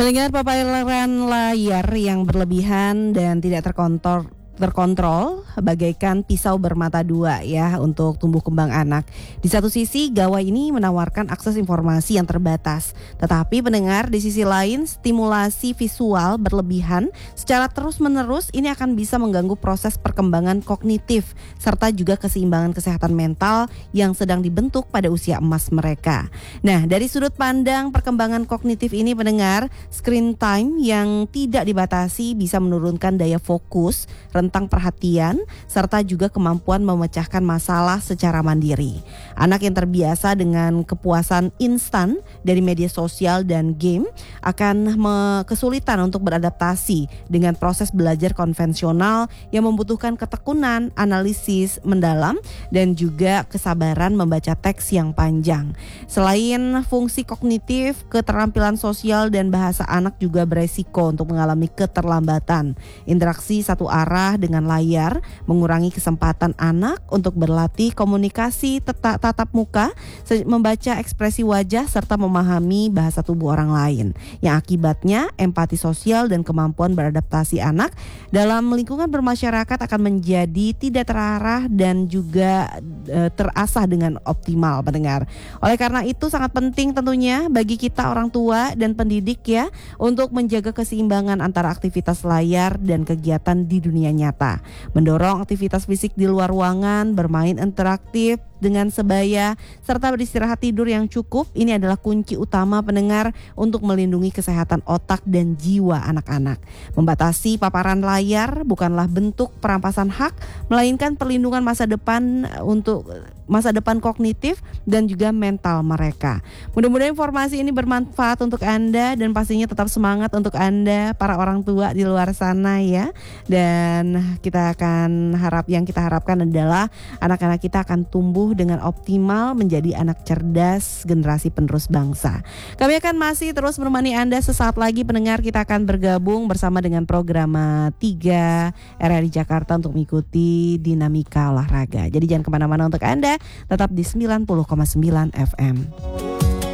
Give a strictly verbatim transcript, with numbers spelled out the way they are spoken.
Pendengar, paparan layar yang berlebihan dan tidak terkontrol terkontrol bagaikan pisau bermata dua ya untuk tumbuh kembang anak. Di satu sisi gawai ini menawarkan akses informasi yang terbatas, tetapi pendengar, di sisi lain stimulasi visual berlebihan secara terus-menerus ini akan bisa mengganggu proses perkembangan kognitif serta juga keseimbangan kesehatan mental yang sedang dibentuk pada usia emas mereka. Nah, dari sudut pandang perkembangan kognitif ini pendengar, screen time yang tidak dibatasi bisa menurunkan daya fokus, tentang perhatian, serta juga kemampuan memecahkan masalah secara mandiri. Anak yang terbiasa dengan kepuasan instan dari media sosial dan game akan me- kesulitan untuk beradaptasi dengan proses belajar konvensional yang membutuhkan ketekunan, analisis mendalam, dan juga kesabaran membaca teks yang panjang. Selain fungsi kognitif, keterampilan sosial dan bahasa anak juga beresiko untuk mengalami keterlambatan. Interaksi satu arah dengan layar mengurangi kesempatan anak untuk berlatih komunikasi tata, tatap muka, membaca ekspresi wajah serta memahami bahasa tubuh orang lain, yang akibatnya empati sosial dan kemampuan beradaptasi anak dalam lingkungan bermasyarakat akan menjadi tidak terarah dan juga e, terasah dengan optimal, pendengar. Oleh karena itu sangat penting tentunya bagi kita orang tua dan pendidik ya untuk menjaga keseimbangan antara aktivitas layar dan kegiatan di dunia nyata. Mendorong aktivitas fisik di luar ruangan, bermain interaktif dengan sebaya, serta beristirahat tidur yang cukup. Ini adalah kunci utama pendengar untuk melindungi kesehatan otak dan jiwa anak-anak. Membatasi paparan layar bukanlah bentuk perampasan hak, melainkan perlindungan masa depan untuk masa depan kognitif dan juga mental mereka. Mudah-mudahan informasi ini bermanfaat untuk Anda dan pastinya tetap semangat untuk Anda para orang tua di luar sana ya. Dan kita akan harap yang kita harapkan adalah anak-anak kita akan tumbuh dengan optimal menjadi anak cerdas generasi penerus bangsa. Kami akan masih terus menemani Anda sesaat lagi pendengar. Kita akan bergabung bersama dengan program tiga R R I Jakarta untuk mengikuti dinamika olahraga. Jadi jangan kemana-mana untuk Anda, tetap di sembilan puluh koma sembilan F M.